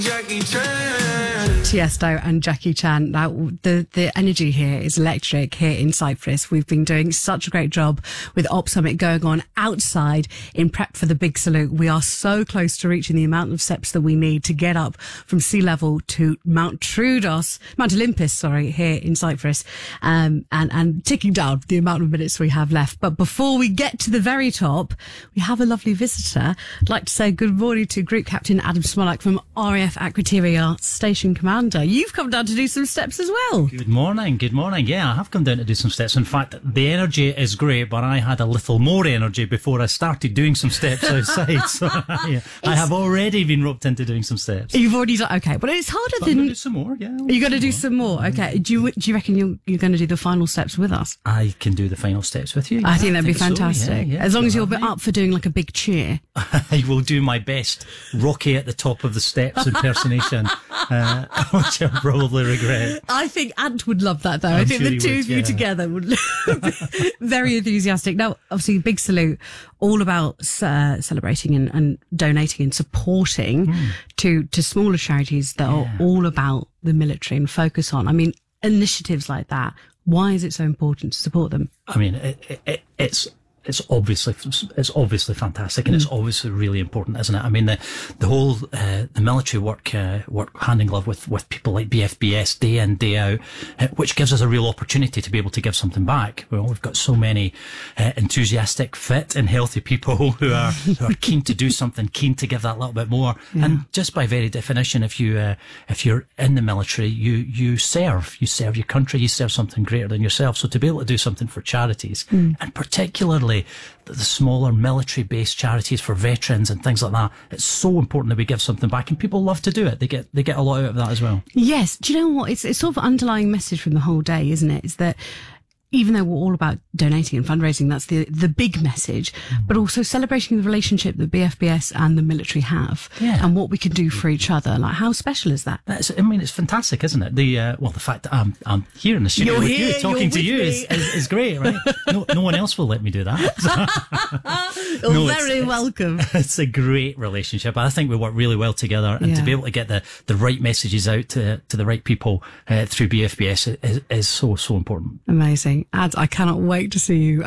Jackie Chan. Tiesto and Jackie Chan. Now, the energy here is electric here in Cyprus. We've been doing such a great job with Op Summit going on outside in prep for the big salute. We are so close to reaching the amount of steps that we need to get up from sea level to Mount Olympus, here in Cyprus, and ticking down the amount of minutes we have left. But before we get to the very top, we have a lovely visitor. I'd like to say good morning to Group Captain Adam Smolak from RAF Akrotiri Station Commander. You've come down to do some steps as well. Good morning. Yeah, I have come down to do some steps. In fact, the energy is great, but I had a little more energy before I started doing some steps outside. So I have already been roped into doing some steps. You've already done, okay, but it's harder But than... I'm going to do some more, yeah. You're going to do some more, okay. Do you reckon you're going to do the final steps with us? I can do the final steps with you. I think that'd be so, fantastic. yeah, as long as you're me. up for doing like a big cheer. I will do my best Rocky at the top of the steps impersonation, which I'll probably regret. I think Ant would love that, though. I I'm think sure the he two would, of you yeah. together would be very enthusiastic. Now, obviously, big salute, all about celebrating and donating and supporting to smaller charities that are all about the military and focus on. I mean, initiatives like that. Why is it so important to support them? I mean, it's obviously fantastic, and it's obviously really important, isn't it? I mean, the whole the military work hand in glove with people like BFBS day in, day out, which gives us a real opportunity to be able to give something back. Well, we've got so many enthusiastic, fit, and healthy people who are keen to do something, keen to give that little bit more. Yeah. And just by very definition, if you're in the military, you serve your country, you serve something greater than yourself. So to be able to do something for charities, and particularly the smaller military-based charities for veterans and things like that, it's so important that we give something back, and people love to do it. They get a lot out of that as well. Yes. Do you know what? It's sort of an underlying message from the whole day, isn't it? Is that even though we're all about donating and fundraising, that's the big message, but also celebrating the relationship that BFBS and the military have, and what we can do for each other. Like, how special is that? It's fantastic, isn't it? The fact that I'm here in the studio with you, talking to you is great, right? No one else will let me do that. You're very welcome. It's a great relationship. I think we work really well together, and to be able to get the right messages out to the right people through BFBS is so important. Amazing. Ads, I cannot wait to see you